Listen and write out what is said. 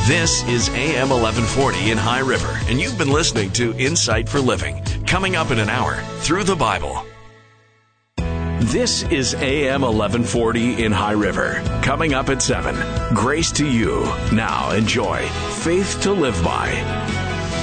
This is AM 1140 in High River, and you've been listening to Insight for Living. Coming up in an hour, Through the Bible. This is AM 1140 in High River. Coming up at 7, Grace to You. Now enjoy Faith to Live By.